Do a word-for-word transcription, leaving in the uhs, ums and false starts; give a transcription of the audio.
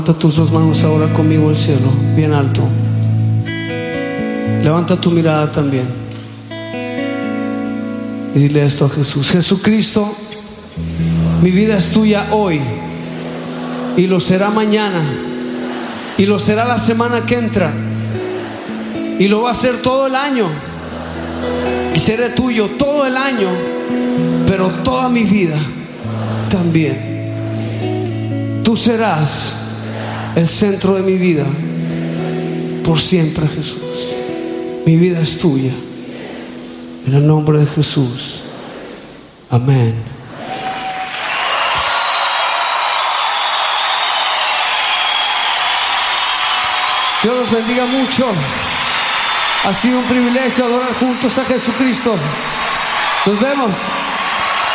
Levanta tus dos manos ahora conmigo al cielo, bien alto. Levanta tu mirada también y dile esto a Jesús: Jesucristo, mi vida es tuya hoy y lo será mañana y lo será la semana que entra y lo va a ser todo el año y seré tuyo todo el año, pero toda mi vida también. Tú serás el centro de mi vida por siempre, Jesús. Mi vida es tuya. En el nombre de Jesús. Amén. Dios los bendiga mucho. Ha sido un privilegio adorar juntos a Jesucristo. Nos vemos.